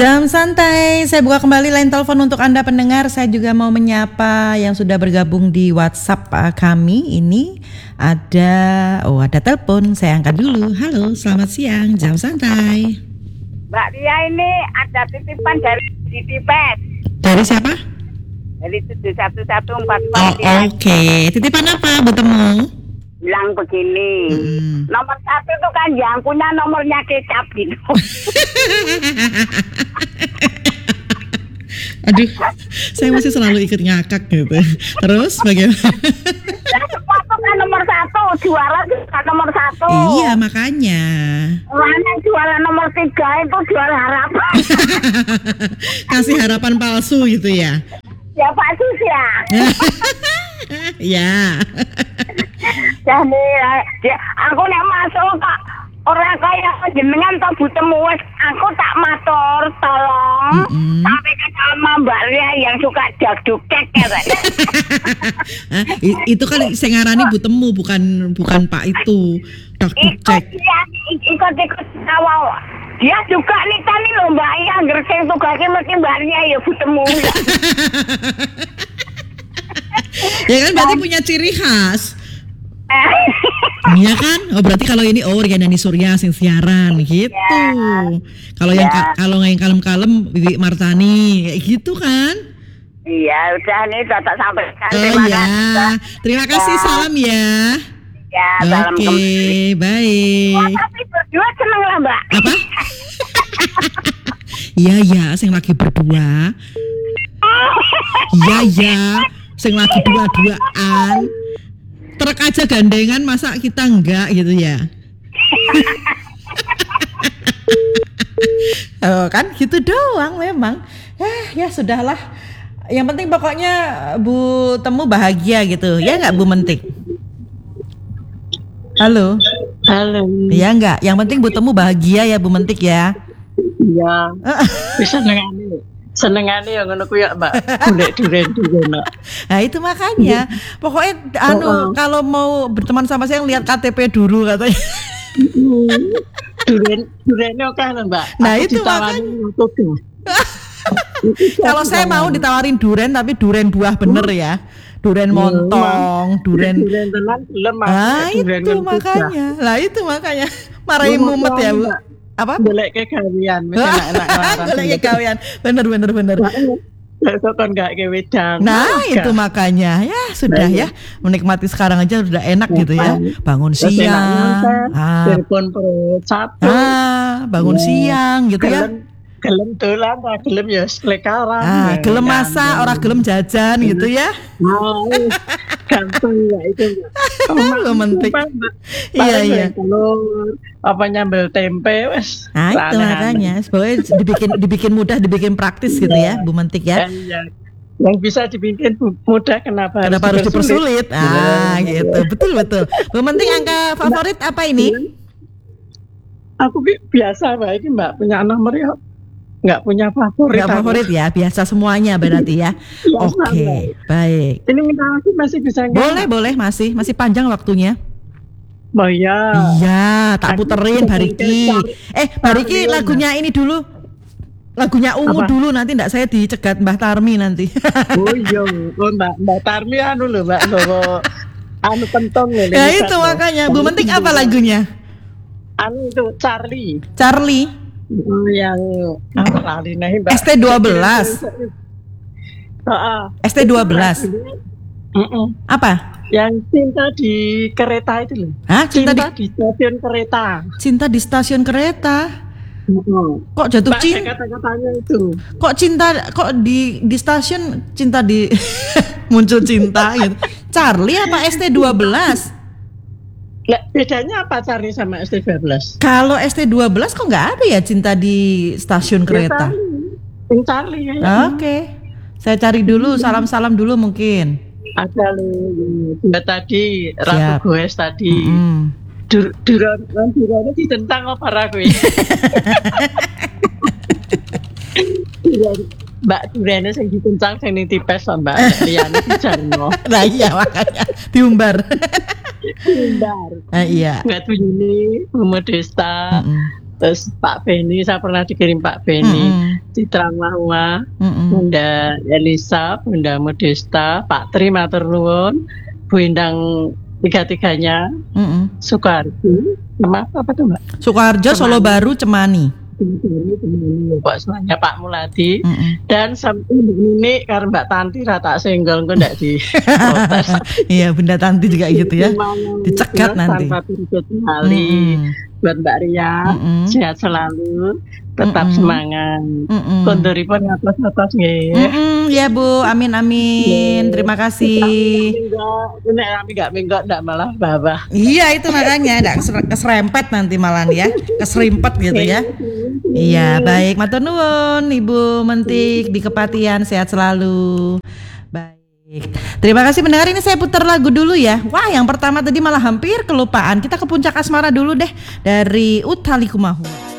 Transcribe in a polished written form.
Jam santai, saya buka kembali line telepon untuk Anda pendengar. Saya juga mau menyapa yang sudah bergabung di WhatsApp kami. Ini ada telepon, saya angkat dulu. Halo, selamat siang, jam santai. Mbak Ria, ini ada titipan dari Ditipes. Dari siapa? Dari 71144. Oke. Titipan apa, Bu Temu? Bilang begini, nomor 1 itu kan yang punya nomornya kecap gitu. Aduh, saya masih selalu ikut ngakak gitu. Terus bagaimana? Dan semua itu kan nomor 1, juara juga nomor 1. Iya, makanya. Orang yang juara nomor 3 itu juara harapan. Kasih harapan palsu gitu ya? Ya Pak Sus ya. Ya. Jadi aku nek masuk kak orang kaya jenengan tak butuh wes, aku tak matur tolong sampai ke sama Mbak Ria yang suka jagdukek katanya. Itu kan saya ngarani Bu Temu, bukan Pak itu. Jagdukek. Ikut awal. Dia juga nitani loh Mbak Ria, ngerseng tugasnya mesti Mbak Ria ya Bu Temu. Ya kan berarti punya ciri khas. Iya kan? Oh berarti kalau ini Riana Surya sing siaran gitu. Kalau yang kalem-kalem Bibi Martani kayak gitu kan? Iya, udah nih tak sampaikan. Terima kasih, salam ya. Ya, salam kembali. Baik. Oh, tapi berdua seneng lah Mbak. Apa? Iya, sing lagi berdua. Iya, sing lagi dua-duaan. Truk aja gandengan, masa kita enggak gitu ya? Oh, kan gitu doang memang. Ya sudahlah. Yang penting pokoknya Bu Temu bahagia gitu. Ya enggak Bu Mentik? Halo. Ya enggak? Yang penting Bu Temu bahagia ya Bu Mentik ya. Iya. Bisa senengane yang ngono ku ya Mbak. Golek duren. Nah itu makanya. Pokoknya kalau mau berteman sama saya lihat KTP dulu katanya. Durennya kan Mbak. Nah itu makanya. Kalau saya mau ditawarin duren tapi duren buah bener ya. Duren montong, duren tenan gelem. Itu makanya. Marahin mumet ya Bu. Apa? Golek kegawean, enak-enak. Golek kegawean. Bener. Besok kan gak ke wedang. Nah, itu makanya. Ya, sudah ya. Menikmati sekarang aja udah enak gitu ya. Bangun siang. Telepon perut satu. Bangun siang gitu ya. Gelem dolan, gelem ya lekaran. Gelem masak, ora gelem jajan gitu ya. Gampang ya itu. Lo mentik. Iya. Apa nyambel tempe wes. Nah, itu makanya. Pokoknya dibikin mudah, dibikin praktis gitu ya, Bu Mentik ya. Yang bisa dibikin mudah kenapa harus dipersulit? Gitu. Betul. Bu Mentik, angka favorit apa ini? Aku biasa baik Mbak, punya nomor ya. Nggak punya favorit. Nggak favorit ya, biasa semuanya berarti ya. Oke, baik. Ini minta lagi masih bisa nggak? Boleh, masih panjang waktunya. Oh iya. Iya, tak puterin Bariki. Bariki lagunya ini dulu. Lagunya Ungu dulu, nanti enggak saya dicegat Mbah Tarmi nanti. Oh iya, Mbak Tarmi loh Mbak. Pentong loh. Ya itu makanya, Bu Mentik apa lagunya? Itu Charlie. Yang lali nih Mbak. ST12. ST12. Apa? Yang cinta di kereta itu loh. Cinta di stasiun kereta. Cinta di stasiun kereta. Kok jatuh cinta? Kata-katanya itu. Kok di stasiun cinta di muncul cinta gitu. Charlie apa ST12? Bedanya apa Charlie sama ST12? Kalau ST12 kok nggak ada ya cinta di stasiun kereta? Charlie ya. Oke. Saya cari dulu, salam-salam dulu mungkin. Ada loh. Tadi Ratu Goes tadi. Durane ditentang apa Ratu? Mbak Durane sing ditentang sing ditipes Mbak liyane dijarno. Lah iya makanya diumbar. Iya. Mbak Tuyuni, Mama Desta, terus Pak Beni, saya pernah dikirim Pak Beni. Citra Mahwa, Mm-mm. Bunda Elisa, Bunda Modesta, Pak Tri matur nuwun, Bu Endang tiga-tiganya, Mm-mm. Sukardi, sama apa tuh Mbak? Sukoharjo, Solo Baru, Cemani. Pak semuanya Pak Muladi Mm-mm. dan sampai ini karena Mbak Tanti rata senggol kok ndak di protes. Iya, Bunda Tanti juga gitu ya. Dicegat nanti. Tanpa turut kali. Mm-mm. Buat Mbak Ria, Mm-mm. sehat selalu, tetap Mm-mm. semangat. Mm-mm. Kondoripun atas nggih. Ya Bu, amin amin. Terima kasih. Nek kami enggak minggat ndak malah babah. Iya itu makanya, nggak keserempet nanti malah ya, keserimpet gitu ya. Iya baik, matur nuwun Ibu Mentik di Kepatihan, sehat selalu. Baik, terima kasih mendengar. Ini saya putar lagu dulu ya. Wah yang pertama tadi malah hampir kelupaan. Kita ke Puncak Asmara dulu deh dari Utha Likumahuwa.